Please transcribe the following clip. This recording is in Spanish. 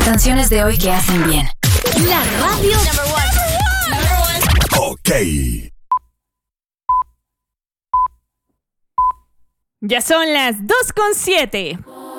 Canciones de hoy que hacen bien. La radio Number one. Ok. Ya son las 2:07.